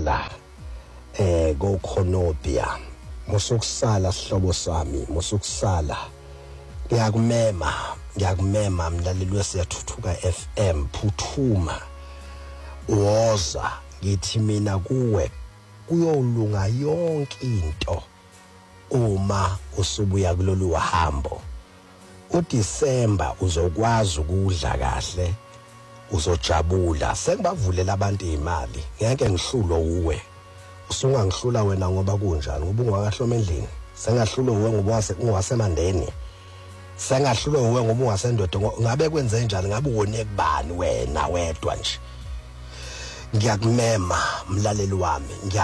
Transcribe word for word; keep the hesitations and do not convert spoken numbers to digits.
musukusala eh go Konopia musukusala sihlobo sami musukusala ngiyakumema ngiyakumema mlaleli wesiyathuthuka F M phuthuma woza ngithi mina kuwe kuyolunga yonke into uma usubuya kulolu hambo uDisemba uzokwazi ukudla kahle uzojabula sengibavulela abantu imali ngeke ngihlulo uwe usungangihlula wena ngoba kunjani ngoba ungakahloma endlini sengahlulo uwe ngoba wase ungasemandeni sengahlulo uwe ngoba ungasendoda ngabe kwenze njani ngabe uwone kubani wena wedwa nje ngiyakumema mlaleli wami.